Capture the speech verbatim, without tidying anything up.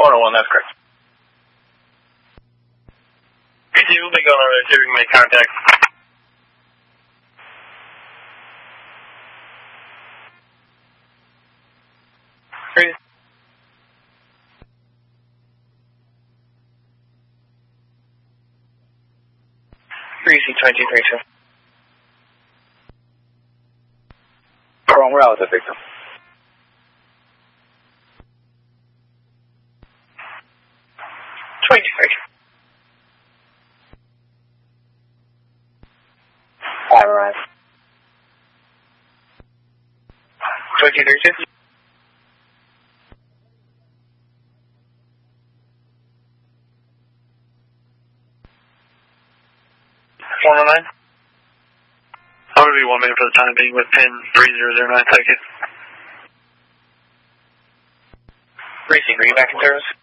one oh one, that's correct. P T, we'll be going over there, see if we can make contact. Three. three C twenty three two. Wrong route, the victim. twenty-three. Five arrive. twenty-three two. one oh nine. I'm going to be one minute for the time being with pin three zero zero nine, thank you. three C, are you back in service?